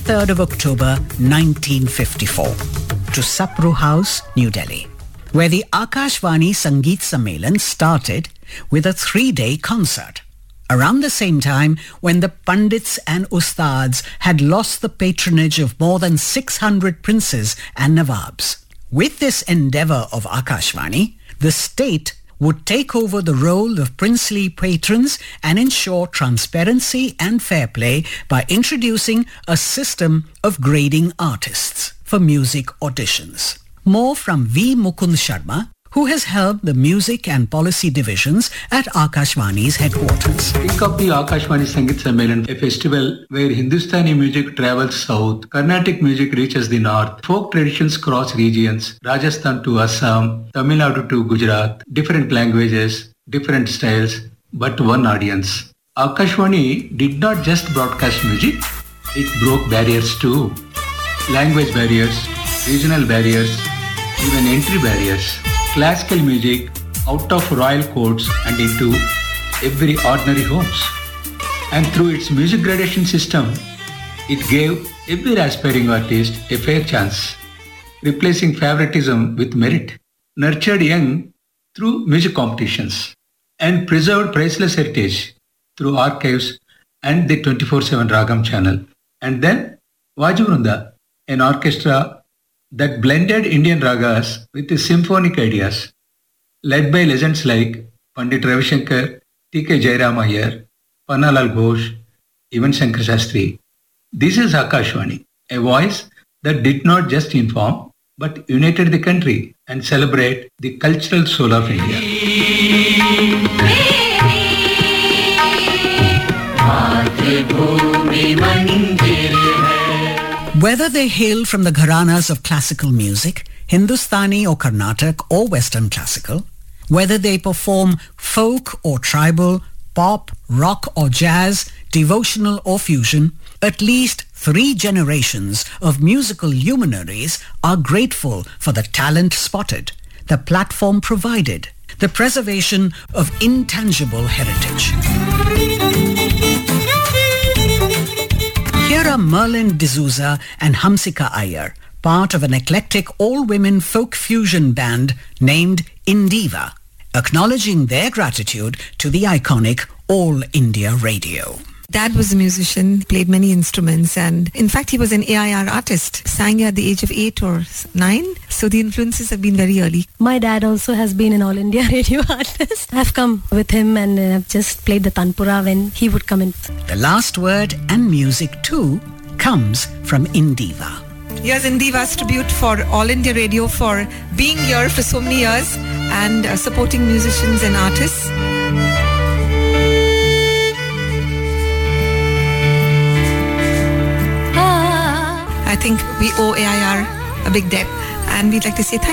23rd of October 1954 to Sapro House, New Delhi, where the Akashvani Sangeet Sammelan started with a 3-day concert. Around the same time when the Pandits and Ustads had lost the patronage of more than 600 princes and Nawabs. With this endeavour of Akashvani, the state would take over the role of princely patrons and ensure transparency and fair play by introducing a system of grading artists for music auditions. More from V. Mukund Sharma, who has held the music and policy divisions at Akashvani's headquarters. Think of the Akashvani Sangeet Sammelan, a festival where Hindustani music travels south, Carnatic music reaches the north, folk traditions cross regions, Rajasthan to Assam, Tamil Nadu to Gujarat, different languages, different styles, but one audience. Akashvani did not just broadcast music, it broke barriers too. Language barriers, regional barriers, even entry barriers. Classical music out of royal courts and into every ordinary homes. And through its music gradation system, it gave every aspiring artist a fair chance, replacing favoritism with merit, nurtured young through music competitions, and preserved priceless heritage through archives and the 24/7 Ragam channel. And then Vajuvrunda, an orchestra that blended Indian ragas with the symphonic ideas, led by legends like Pandit Ravi Shankar, T.K. Jairam Iyer, Pannalal Ghosh, even Shankar Shastri. This is Akashvani, a voice that did not just inform, but united the country and celebrate the cultural soul of India. Whether they hail from the gharanas of classical music, Hindustani or Carnatic or Western classical, whether they perform folk or tribal, pop, rock or jazz, devotional or fusion, at least 3 generations of musical luminaries are grateful for the talent spotted, the platform provided, the preservation of intangible heritage. Here are Merlin D'Souza and Hamsika Iyer, part of an eclectic all-women folk fusion band named Indiva, acknowledging their gratitude to the iconic All India Radio. Dad was a musician, played many instruments, and in fact he was an AIR artist, sang at the age of 8 or 9, so the influences have been very early. My dad also has been an All India Radio artist. I've come with him and I've just played the tanpura when he would come in. The last word and music too comes from Indiva. Here's Indiva's tribute for All India Radio for being here for so many years and supporting musicians and artists. I think we owe AIR a big debt, and we'd like to say thank you.